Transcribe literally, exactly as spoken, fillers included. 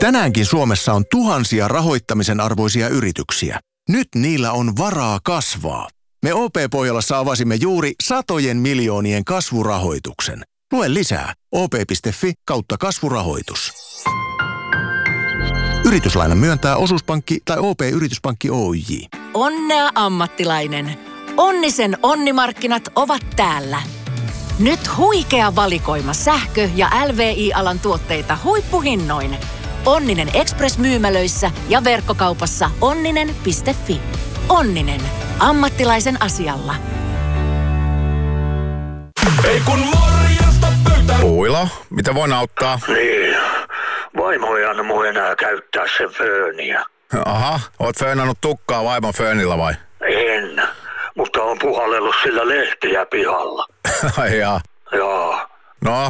Tänäänkin Suomessa on tuhansia rahoittamisen arvoisia yrityksiä. Nyt niillä on varaa kasvaa. Me O P-Pohjolassa avasimme juuri satojen miljoonien kasvurahoituksen. Lue lisää op.fi kautta kasvurahoitus. Yrityslainan myöntää osuuspankki tai O P-yrityspankki Oyj. Onnea ammattilainen. Onnisen onnimarkkinat ovat täällä. Nyt huikea valikoima sähkö- ja L V I-alan tuotteita huippuhinnoin. Onninen Express-myymälöissä ja verkkokaupassa onninen piste fi. Onninen. Ammattilaisen asialla. Ei kun morjesta pöytään. Puilo, mitä voin auttaa? Niin, vaimo ei anna mun enää käyttää sen fööniä. Aha, oot föönannut tukkaa vaimon föönillä vai? En, mutta on puhallellut sillä lehtiä pihalla. Ai jaa. Joo. No,